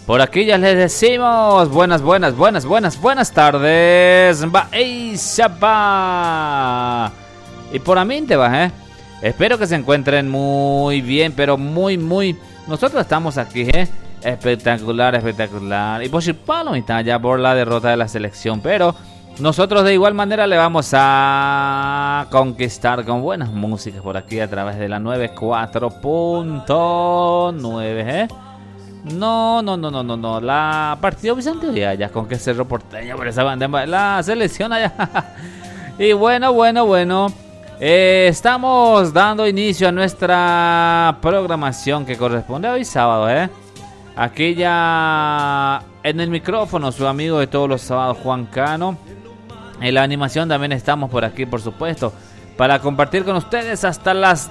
Por aquí ya les decimos buenas tardes. Y por a mí te va, Espero que se encuentren muy bien, pero muy. Nosotros estamos aquí, espectacular. Y por si palo ya por la derrota de la selección, pero nosotros de igual manera le vamos a conquistar con buenas músicas por aquí a través de la 94.9, No. La partido Vicente Uribe ya con que Cerro Porteño por esa banda, la selección allá. Y bueno. Estamos dando inicio a nuestra programación que corresponde a hoy sábado, Aquí ya en el micrófono su amigo de todos los sábados, Juan Cano. En la animación también estamos por aquí, por supuesto, para compartir con ustedes hasta las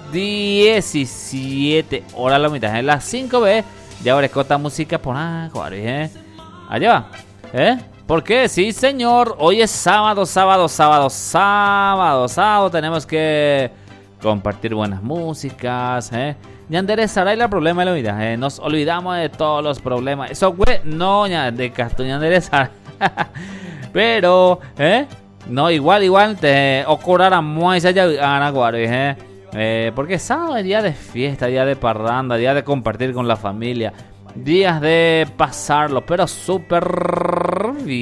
17 horas la mitad. En las 5B ya Orecota Música por allá va, Porque sí, señor, hoy es sábado. Tenemos que compartir buenas músicas, Yandere Saray, el problema de la vida, Nos olvidamos de todos los problemas. Eso, güey, no, de Castro Yandere Saray. Pero, no, igual te ocurrirá muy allá, porque sábado es día de fiesta, día de parranda, día de compartir con la familia, días de pasarlo, pero súper bien.